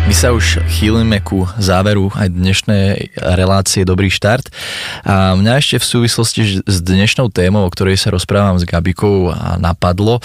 My sa už chýlime ku záveru aj dnešnej relácie Dobrý štart a mňa ešte v súvislosti s dnešnou témou, o ktorej sa rozprávam s Gabikou, napadlo,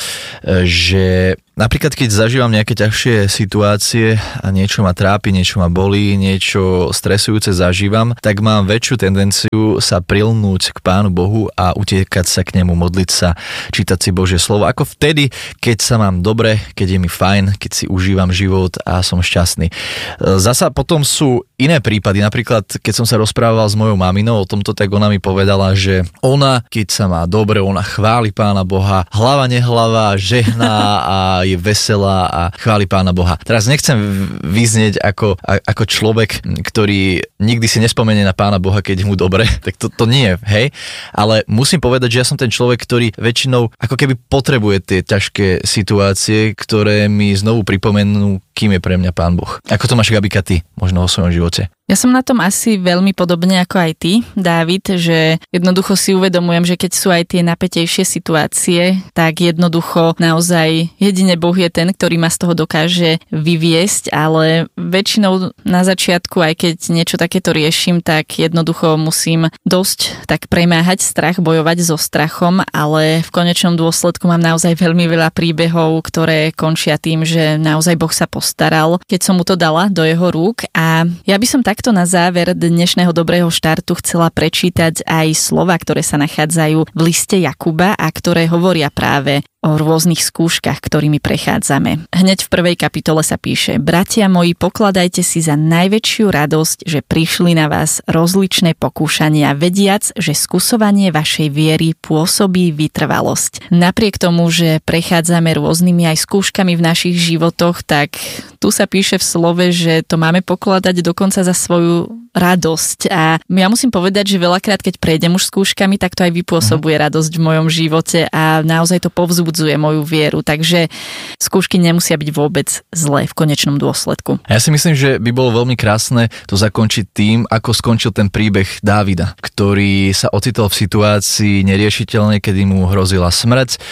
že napríklad keď zažívam nejaké ťažšie situácie a niečo ma trápi, niečo ma bolí, niečo stresujúce zažívam, tak mám väčšiu tendenciu sa prilnúť k Pánu Bohu a utiekať sa k nemu, modliť sa, čítať si Božie slovo. Ako vtedy, keď sa mám dobre, keď je mi fajn, keď si užívam život a som šťastný. Zasa potom sú iné prípady, napríklad keď som sa rozprával s mojou maminou o tomto, tak ona mi povedala, že ona, keď sa má dobre, ona chváli Pána Boha, hlava nehlava, žehná a je veselá a chváli Pána Boha. Teraz nechcem vyznieť ako človek, ktorý nikdy si nespomenie na Pána Boha, keď je mu dobre, tak to nie, hej? Ale musím povedať, že ja som ten človek, ktorý väčšinou ako keby potrebuje tie ťažké situácie, ktoré mi znovu pripomenú, kým je pre mňa Pán Boh. Ako to máš, Gabika, ty možno o svojom živote? Ja som na tom asi veľmi podobne ako aj ty, Dávid, že jednoducho si uvedomujem, že keď sú aj tie napätejšie situácie, tak jednoducho naozaj jedine Boh je ten, ktorý ma z toho dokáže vyviesť, ale väčšinou na začiatku, aj keď niečo takéto riešim, tak jednoducho musím dosť tak premáhať strach, bojovať so strachom, ale v konečnom dôsledku mám naozaj veľmi veľa príbehov, ktoré končia tým, že naozaj Boh sa postaral, keď som mu to dala do jeho rúk. A ja by som takto na záver dnešného dobrého štartu chcela prečítať aj slova, ktoré sa nachádzajú v liste Jakuba a ktoré hovoria práve o rôznych skúškach, ktorými prechádzame. Hneď v 1. kapitole sa píše: Bratia moji, pokladajte si za najväčšiu radosť, že prišli na vás rozličné pokúšania, vediac, že skúsovanie vašej viery pôsobí vytrvalosť. Napriek tomu, že prechádzame rôznymi aj skúškami v našich životoch, tak tu sa píše v slove, že to máme pokladať dokonca za svoju radosť. A ja musím povedať, že veľakrát, keď prejdem už skúškami, tak to aj vypôsobuje radosť v mojom živote a naozaj to povzbudzuje moju vieru. Takže skúšky nemusia byť vôbec zlé v konečnom dôsledku. Ja si myslím, že by bolo veľmi krásne to zakončiť tým, ako skončil ten príbeh Dávida, ktorý sa ocitol v situácii neriešiteľnej, kedy mu hrozila smrť,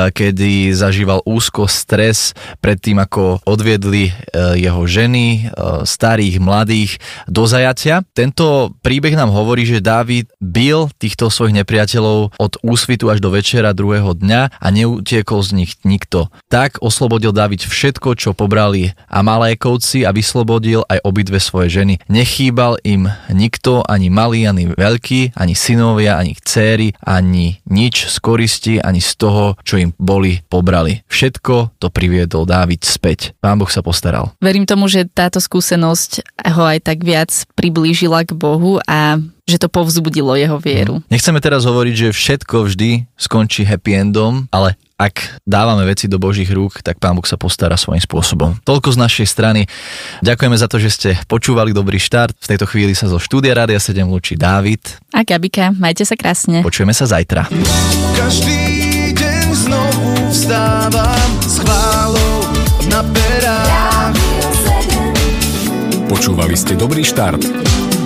kedy zažíval úzkosť, stres pred tým, ako odviedli jeho ženy, starých, mladých do zajatia. Tento príbeh nám hovorí, že Dávid bil týchto svojich nepriateľov od úsvitu až do večera druhého dňa a neutiekol z nich nikto. Tak oslobodil Dávid všetko, čo pobrali Amalékovci a vyslobodil aj obidve svoje ženy. Nechýbal im nikto, ani malý, ani veľký, ani synovia, ani dcéry, ani nič z koristi, ani z toho, čo im boli pobrali. Všetko to priviedol Dávid späť. Pán Boh sa postaral. Verím tomu, že táto skúsenosť ho aj tak viac priblížila k Bohu a že to povzbudilo jeho vieru. Nechceme teraz hovoriť, že všetko vždy skončí happy endom, ale ak dávame veci do Božích rúk, tak Pán Boh sa postará svojím spôsobom. Toľko z našej strany. Ďakujeme za to, že ste počúvali Dobrý štart. V tejto chvíli sa zo štúdia Rádia 7 lúči Dávid a Gabika. Majte sa krásne. Počujeme sa zajtra. Každý deň znovu vstávam s chválou na perách. Počúvali ste Dobrý štart.